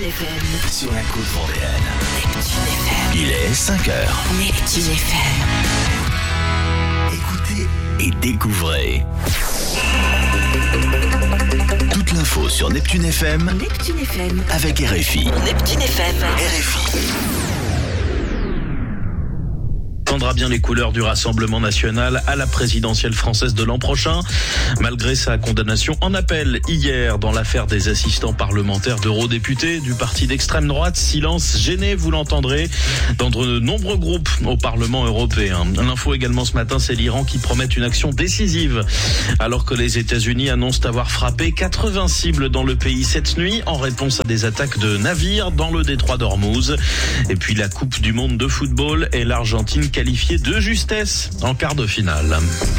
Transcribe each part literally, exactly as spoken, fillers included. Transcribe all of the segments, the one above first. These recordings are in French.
F M. Sur la côte vendéenne. Neptune F M. Il est cinq heures. Neptune F M. Écoutez et découvrez. Toute l'info sur Neptune F M. Neptune F M. Avec R F I. Neptune F M. R F I. Prendra bien les couleurs du Rassemblement national à la présidentielle française de l'an prochain. Malgré sa condamnation en appel hier dans l'affaire des assistants parlementaires d'eurodéputés du parti d'extrême droite, silence gêné, vous l'entendrez, dans de nombreux groupes au Parlement européen. L'info également ce matin, c'est l'Iran qui promet une action décisive alors que les États-Unis annoncent avoir frappé quatre-vingts cibles dans le pays cette nuit en réponse à des attaques de navires dans le détroit d'Ormuz. Et puis la Coupe du monde de football et l'Argentine qualifiée de justesse en quart de finale.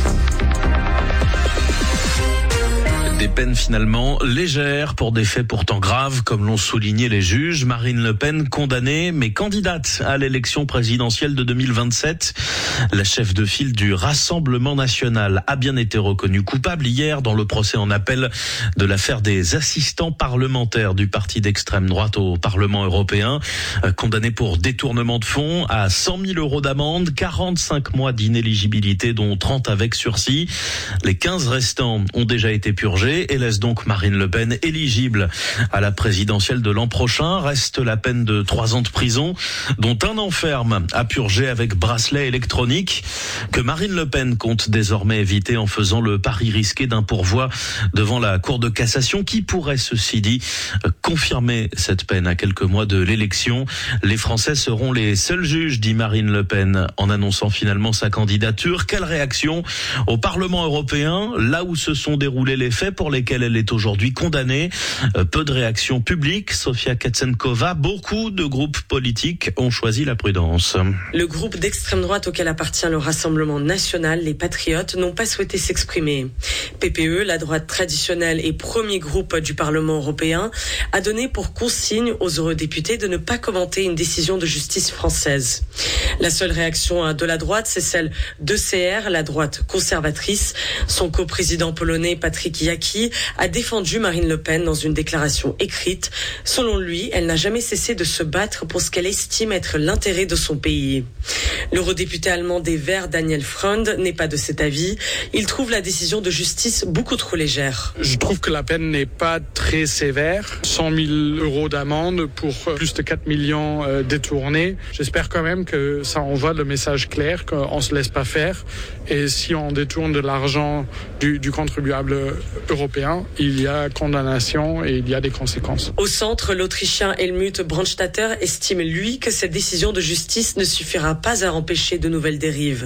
Des peines finalement légères pour des faits pourtant graves, comme l'ont souligné les juges. Marine Le Pen condamnée, mais candidate à l'élection présidentielle de deux mille vingt-sept. La chef de file du Rassemblement national a bien été reconnue coupable hier dans le procès en appel de l'affaire des assistants parlementaires du parti d'extrême droite au Parlement européen. Condamnée pour détournement de fonds à cent mille euros d'amende, quarante-cinq mois d'inéligibilité, dont trente avec sursis. Les quinze restants ont déjà été purgés et laisse donc Marine Le Pen éligible à la présidentielle de l'an prochain. Reste la peine de trois ans de prison, dont un an ferme à purger avec bracelet électronique, que Marine Le Pen compte désormais éviter en faisant le pari risqué d'un pourvoi devant la Cour de cassation qui pourrait, ceci dit, confirmer cette peine à quelques mois de l'élection. Les Français seront les seuls juges, dit Marine Le Pen, en annonçant finalement sa candidature. Quelle réaction au Parlement européen, là où se sont déroulés les faits pour lesquels elle est aujourd'hui condamnée? Peu de réactions publiques. Sofia Katsenkova, beaucoup de groupes politiques ont choisi la prudence. Le groupe d'extrême droite auquel appartient le Rassemblement national, les Patriotes, n'ont pas souhaité s'exprimer. P P E, la droite traditionnelle et premier groupe du Parlement européen, a donné pour consigne aux eurodéputés de ne pas commenter une décision de justice française. La seule réaction de la droite, c'est celle d'E C R, la droite conservatrice. Son coprésident polonais, Patryk Jaki, a défendu Marine Le Pen dans une déclaration écrite. Selon lui, elle n'a jamais cessé de se battre pour ce qu'elle estime être l'intérêt de son pays. L'eurodéputé allemand des Verts, Daniel Freund, n'est pas de cet avis. Il trouve la décision de justice beaucoup trop légère. Je trouve que la peine n'est pas très sévère. cent mille euros d'amende pour plus de quatre millions euh, détournés. J'espère quand même que ça envoie le message clair qu'on ne se laisse pas faire. Et si on détourne de l'argent du, du contribuable européen, il y a condamnation et il y a des conséquences. Au centre, l'Autrichien Helmut Brandstatter estime, lui, que cette décision de justice ne suffira pas à empêcher de nouvelles dérives.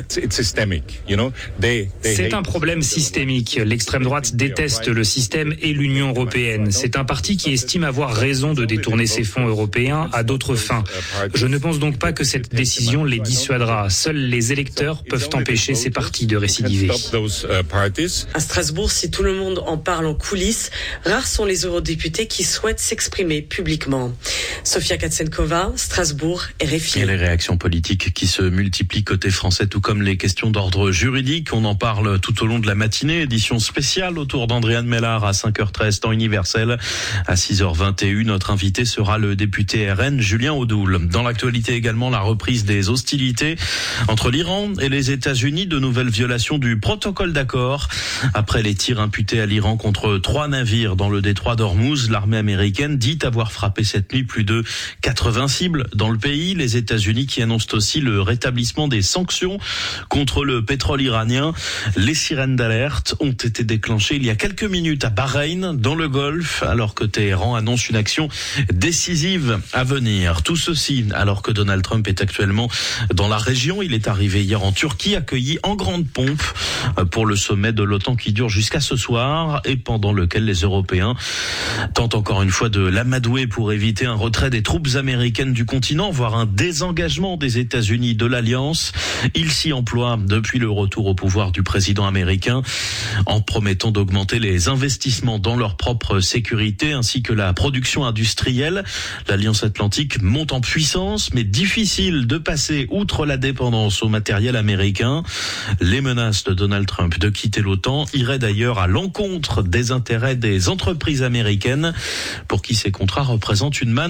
C'est un problème systémique. L'extrême droite déteste le système et l'Union européenne. C'est un parti qui estime avoir raison de détourner ses fonds européens à d'autres fins. Je ne pense donc pas que cette décision les dissuadera. Seuls les électeurs peuvent empêcher ces partis de récidiver. À Strasbourg, si tout le monde en parle en coulisses, rares sont les eurodéputés qui souhaitent s'exprimer publiquement. Sofia Katsenkova, Strasbourg, R F I. Et les réactions politiques qui se multiplient côté français, tout comme les questions d'ordre juridique. On en parle tout au long de la matinée. Édition spéciale autour d'Andréane Mellard à cinq heures treize, temps universel. À six heures vingt et une, notre invité sera le député R N, Julien Audoul. Dans l'actualité également, la reprise des hostilités entre l'Iran et les États-Unis. De nouvelles violations du protocole d'accord. Après les tirs imputés à l'Iran contre trois navires dans le détroit d'Ormuz, l'armée américaine dit avoir frappé cette nuit plus de quatre-vingts cibles dans le pays. Les États-Unis qui annoncent aussi le rétablissement des sanctions contre le pétrole iranien. Les sirènes d'alerte ont été déclenchées il y a quelques minutes à Bahreïn, dans le Golfe, alors que Téhéran annonce une action décisive à venir. Tout ceci alors que Donald Trump est actuellement dans la région. Il est arrivé hier en Turquie, accueilli en grande pompe pour le sommet de l'OTAN qui dure jusqu'à ce soir et pendant lequel les Européens tentent encore une fois de l'amadouer pour éviter un retrait des troupes américaines du continent, voire un désengagement des États-Unis de l'Alliance. Ils s'y emploient depuis le retour au pouvoir du président américain en promettant d'augmenter les investissements dans leur propre sécurité ainsi que la production industrielle. L'Alliance Atlantique monte en puissance, mais difficile de passer outre la dépendance au matériel américain. Les menaces de Donald Trump de quitter l'OTAN iraient d'ailleurs à l'encontre des intérêts des entreprises américaines pour qui ces contrats représentent une manne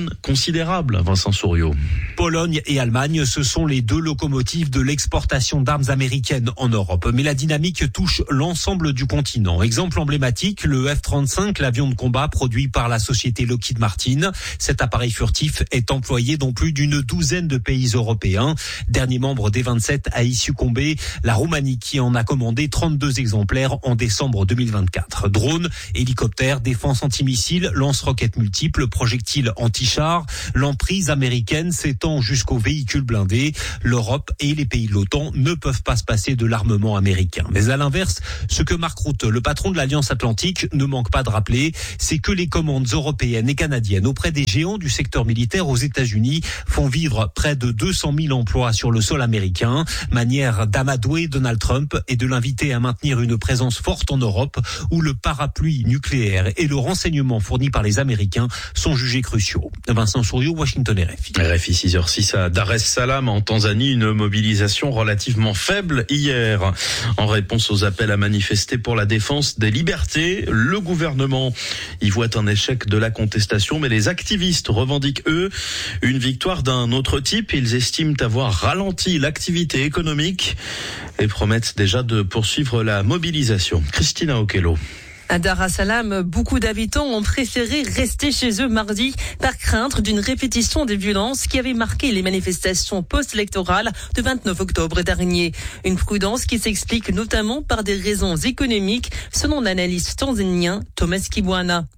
donne considérable, Vincent Souriau. Pologne et Allemagne, ce sont les deux locomotives de l'exportation d'armes américaines en Europe. Mais la dynamique touche l'ensemble du continent. Exemple emblématique, le F trente-cinq, l'avion de combat produit par la société Lockheed Martin. Cet appareil furtif est employé dans plus d'une douzaine de pays européens. Dernier membre des vingt-sept à y succomber, la Roumanie qui en a commandé trente-deux exemplaires en décembre deux mille vingt-quatre. Drones, hélicoptères, défense antimissile, lance-roquettes multiples, projectiles anti-chars. L'emprise américaine s'étend jusqu'aux véhicules blindés. L'Europe et les pays de l'OTAN ne peuvent pas se passer de l'armement américain. Mais à l'inverse, ce que Mark Rutte, le patron de l'Alliance Atlantique, ne manque pas de rappeler, c'est que les commandes européennes et canadiennes auprès des géants du secteur militaire aux États-Unis font vivre près de deux cent mille emplois sur le sol américain. Manière d'amadouer Donald Trump et de l'inviter à maintenir une présence forte en Europe où le parapluie nucléaire et le renseignement fourni par les Américains sont jugés cruciaux. Vincent Souriau, Washington, R F I. R F I six heures six à Dar es Salaam en Tanzanie, une mobilisation relativement faible hier. En réponse aux appels à manifester pour la défense des libertés, le gouvernement y voit un échec de la contestation, mais les activistes revendiquent, eux, une victoire d'un autre type. Ils estiment avoir ralenti l'activité économique et promettent déjà de poursuivre la mobilisation. Christina Okello. À Dar es Salaam, beaucoup d'habitants ont préféré rester chez eux mardi par crainte d'une répétition des violences qui avaient marqué les manifestations post-électorales du vingt-neuf octobre dernier. Une prudence qui s'explique notamment par des raisons économiques, selon l'analyste tanzanien Thomas Kibwana.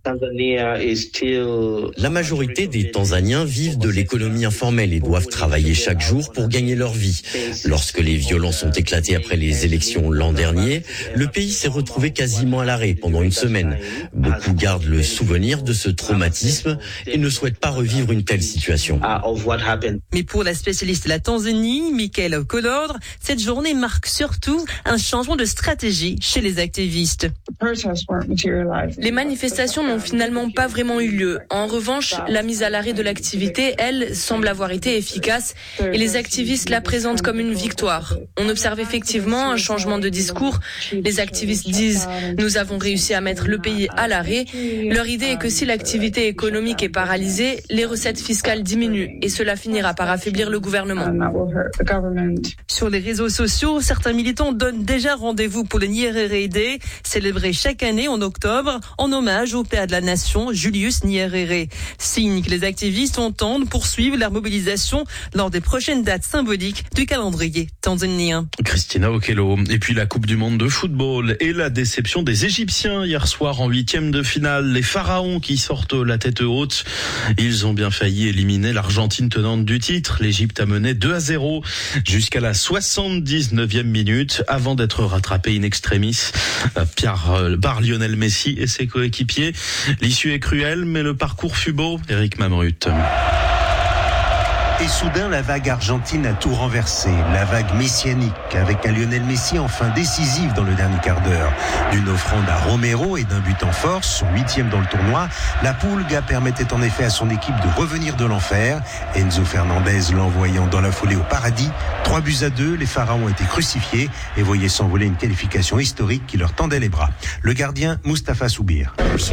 La majorité des Tanzaniens vivent de l'économie informelle et doivent travailler chaque jour pour gagner leur vie. Lorsque les violences ont éclaté après les élections l'an dernier, le pays s'est retrouvé quasiment à l'arrêt pendant une semaine. Beaucoup gardent le souvenir de ce traumatisme et ne souhaitent pas revivre une telle situation. Mais pour la spécialiste de la Tanzanie, Michael Kolodre, cette journée marque surtout un changement de stratégie chez les activistes. Les manifestations n'ont finalement pas vraiment eu lieu. En revanche, la mise à l'arrêt de l'activité, elle, semble avoir été efficace et les activistes la présentent comme une victoire. On observe effectivement un changement de discours. Les activistes disent « Nous avons réussi à mettre le pays à l'arrêt ». Leur idée est que si l'activité économique est paralysée, les recettes fiscales diminuent et cela finira par affaiblir le gouvernement. Sur les réseaux sociaux, certains militants donnent déjà rendez-vous pour le Nyerere Day, célébré chaque année en octobre, en hommage au père de la nation, Julius Nyerere. Signe que les activistes entendent poursuivre leur mobilisation lors des prochaines dates symboliques du calendrier tanzanien. Christina Okello. Et puis la Coupe du Monde de football et la déception des Égyptiens hier soir en huitième de finale. Les Pharaons qui sortent la tête haute. Ils ont bien failli éliminer l'Argentine tenante du titre. L'Égypte a mené deux à zéro jusqu'à la soixante-dix-neuvième minute avant d'être rattrapé in extremis par Lionel Messi et ses coéquipiers. L'issue est cruelle, mais le parcours fut beau. Eric Mamrut. Et soudain, la vague argentine a tout renversé. La vague messianique, avec un Lionel Messi enfin décisif dans le dernier quart d'heure. D'une offrande à Romero et d'un but en force, son huitième dans le tournoi, la Pulga permettait en effet à son équipe de revenir de l'enfer. Enzo Fernandez l'envoyant dans la foulée au paradis. Trois buts à deux, les Pharaons ont été crucifiés et voyaient s'envoler une qualification historique qui leur tendait les bras. Le gardien, Mustapha Soubir.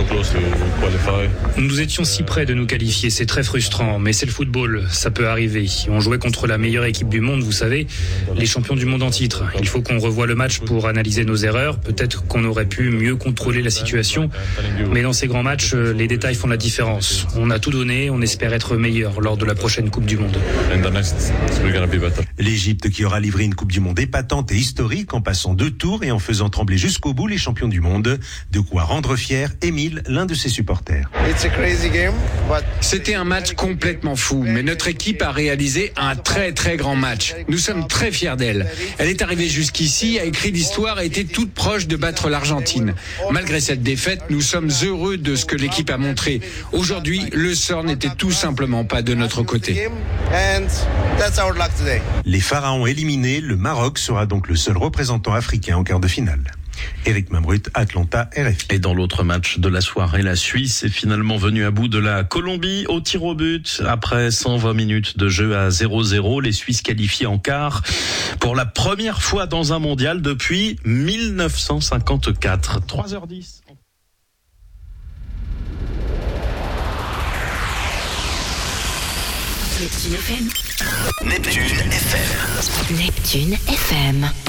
Nous étions si près de nous qualifier, c'est très frustrant, mais c'est le football, ça peut arriver. On jouait contre la meilleure équipe du monde, vous savez, les champions du monde en titre. Il faut qu'on revoie le match pour analyser nos erreurs. Peut-être qu'on aurait pu mieux contrôler la situation. Mais dans ces grands matchs, les détails font la différence. On a tout donné, on espère être meilleur lors de la prochaine Coupe du Monde. L'Égypte qui aura livré une Coupe du Monde épatante et historique en passant deux tours et en faisant trembler jusqu'au bout les champions du monde. De quoi rendre fier Émile, l'un de ses supporters. C'était un match complètement fou, mais notre équipe a réalisé un très très grand match. Nous sommes très fiers d'elle. Elle est arrivée jusqu'ici, a écrit l'histoire et était toute proche de battre l'Argentine. Malgré cette défaite, nous sommes heureux de ce que l'équipe a montré. Aujourd'hui, le sort n'était tout simplement pas de notre côté. Les Pharaons éliminés, le Maroc sera donc le seul représentant africain en quart de finale. Éric Mamrut, Atlanta, R F I. Et dans l'autre match de la soirée, la Suisse est finalement venue à bout de la Colombie au tir au but. Après cent vingt minutes de jeu à zéro zéro, les Suisses qualifiés en quart pour la première fois dans un mondial depuis mille neuf cent cinquante-quatre. trois heures dix. Neptune F M. Neptune F M. Neptune F M.